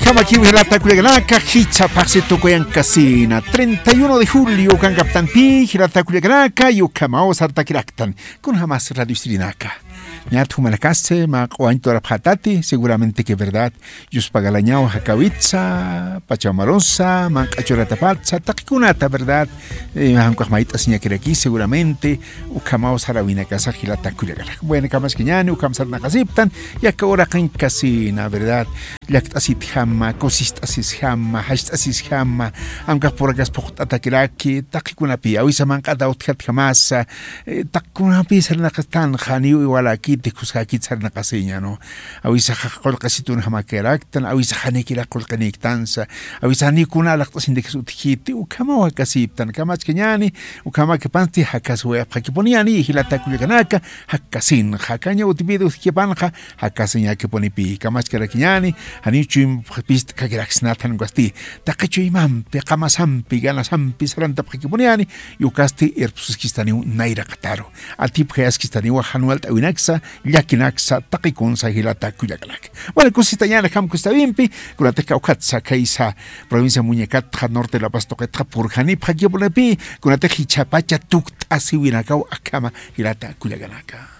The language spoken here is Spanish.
Kamakiwi Hilata Kuyaganaka, Hicha Paxito Casina, 31 de julio, Kangaptanpi, Hilata Kuyaganaka, Yukamao Sartakiraktan, con jamás Radio Sirinaka. Ñat humanacase, ma coantora patati, seguramente que verdad. Yus pagalañao hakawitza, pachamarosa, man cachorata patza, takikunata, verdad. Hankwahmaita siña que aquí, seguramente. Ukamao sarawina casa gilata kulegala. Bueno, camas que ñani, ukam sarnakasiptan, y acabora kan casina, verdad. Lactasit hamma, cosistasis hamma, hashtasis hamma, aunque por acá es pojata kiraki, takikunapi, awisa man kada utkat jamasa, takunapi sarnakastan, hani igual aquí. Tikusaki tsarna kasinya no awisa hakol kasitun hamakeraktan awisa hanikira kol kaniktansa awisa nikuna laqtas indek sutkiti ukama kasiptan kamach kenyani ukama ke panti hakaswe hakiponiani hilata kulikanaka hakasin hakanya utibidu kipanha hakasinya kiponipi kamach keraknyani hanichim pist kagiraksnatan gasti takachu imam pe kamasam pigana sampi saranta hakiponiani yukasti erpuskistani naira kataro atip khayaskistani wa hanualt awinaksa Yakinaksa, Takikunsa, Hilata, Kuyagalak. Bueno, cosita ya la Ham Kustavimpi, Kurateka Okatsa, Kaisa, provincia Muñecatja, norte de la Pastoqueta, Purjani, Pakibolepi, Kurateki Chapacha, Tukt, Asiwinakau, Akama, Hilata, Kuyagalaka.